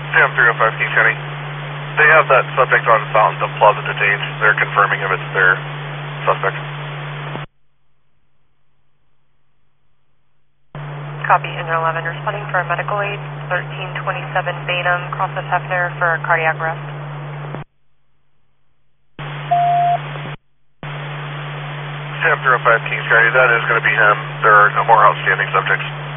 Sam 305 King County. They have that subject on Fountain Plaza detained. They're confirming if it's their suspect. Copy, Engine 11, responding for a medical aid, 1327 Bainham, cross of Hefner for cardiac arrest. Sam 305 Kings County, that is going to be him. There are no more outstanding subjects.